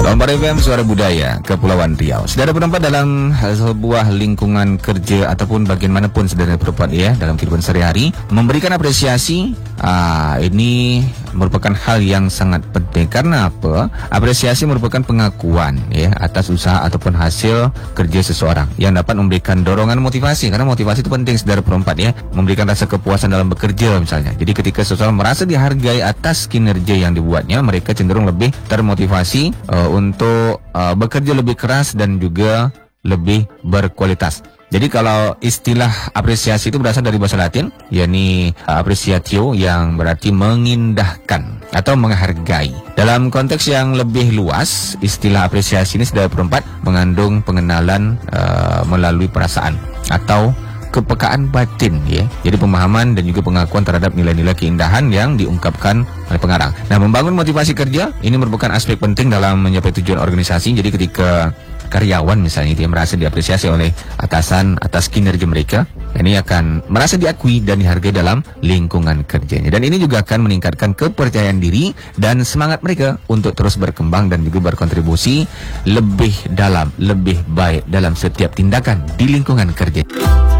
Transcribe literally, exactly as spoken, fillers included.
Lombard F M, Suara Budaya, Kepulauan Riau. Saudara berempat dalam sebuah lingkungan kerja ataupun bagian manapun saudara berempat ya dalam kehidupan sehari-hari, memberikan apresiasi aa, ini merupakan hal yang sangat penting. Karena apa? Apresiasi merupakan pengakuan ya atas usaha ataupun hasil kerja seseorang yang dapat memberikan dorongan motivasi. Karena motivasi itu penting saudara berempat ya, memberikan rasa kepuasan dalam bekerja misalnya. Jadi ketika seseorang merasa dihargai atas kinerja yang dibuatnya, mereka cenderung lebih termotivasi uh, untuk uh, bekerja lebih keras dan juga lebih berkualitas. Jadi kalau istilah apresiasi itu berasal dari bahasa Latin, yakni uh, appreciatio, yang berarti mengindahkan atau menghargai. Dalam konteks yang lebih luas, istilah apresiasi ini sudah berempat mengandung pengenalan uh, melalui perasaan atau kepekaan batin ya. Jadi pemahaman dan juga pengakuan terhadap nilai-nilai keindahan yang diungkapkan oleh pengarang. Nah, membangun motivasi kerja ini merupakan aspek penting dalam mencapai tujuan organisasi. Jadi ketika karyawan misalnya dia merasa diapresiasi oleh atasan atas kinerja mereka, ini akan merasa diakui dan dihargai dalam lingkungan kerjanya. Dan ini juga akan meningkatkan kepercayaan diri dan semangat mereka untuk terus berkembang dan juga berkontribusi lebih dalam, lebih baik dalam setiap tindakan di lingkungan kerja.